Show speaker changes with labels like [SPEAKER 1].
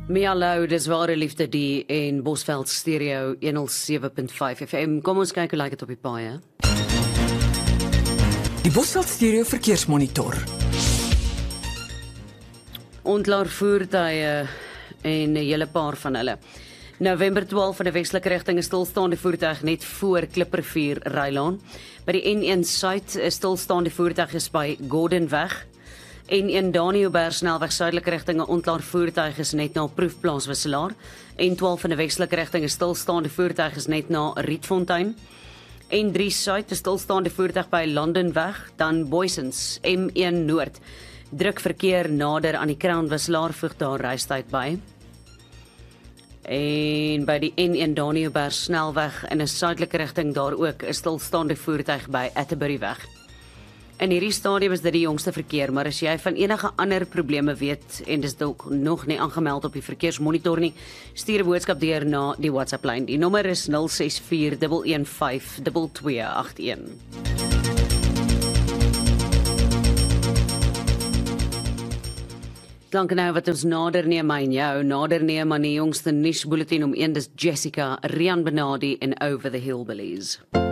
[SPEAKER 1] Mia Lou, dis ware liefde die en Bosveld Stereo 107.5 FM. Kom ons kyk hoe lyk dit op die paaie.
[SPEAKER 2] Die Bosveld Stereo verkeersmonitor.
[SPEAKER 1] Ontlaar voertuie en 'n hele paar van hulle. November 12 van die westelike rigting is stilstaande voertuig net voor Klippervuur Rylaan. By die N1 Suid is stilstaande voertuig is by Gordonweg. N1 Daniëlberg snelweg suidelike rigting 'n ontlaar voertuig is net na Proefplaas Wisselaar. N12 van die westelike rigting is stilstaande voertuig is net na Rietfontein. N3 Suid is stilstaande voertuig by Landenweg, dan Boysens M1 Noord. Druk verkeer nader aan die Crown Wisselaar voeg daar reistyd by. En by die N1 Daniëlberg snelweg in 'n suidelike rigting daar ook 'n stilstaande voertuig by Atterbury-weg. In hierdie stadium is dit die jongste verkeer, maar as jy van enige ander probleme weet en dis dalk nog nie aangemeld op die verkeersmonitor nie, stuur 'n boodskap deur na die WhatsApp lyn. Die nommer is 0641152281. Dank nou wat ons nader neem aan jou, nader neem aan die jongste nuusbulletin om 1, dis Jessica, Rian Benadi en Over the Hillbillies.